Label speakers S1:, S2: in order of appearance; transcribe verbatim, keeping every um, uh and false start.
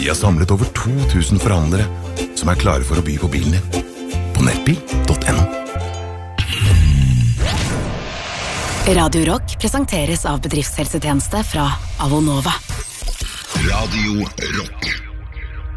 S1: Vi har samlet over to tusen forhandlere som er klare for å by på bilen din. På nettbil punktum no.
S2: Radio Rock presenteres av bedriftshelsetjeneste fra Avonova.
S1: Radio Rock.